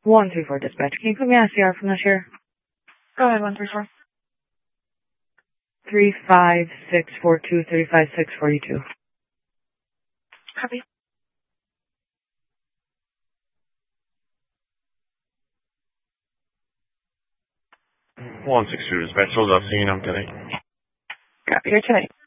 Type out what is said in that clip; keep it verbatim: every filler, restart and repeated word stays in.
one three four dispatch. Can you put me on C R from this here? Go ahead, one three four. Three five six four two three five six forty two. Copy. One six two dispatch. Hold up, scene. I'm kidding. Copy. Here tonight.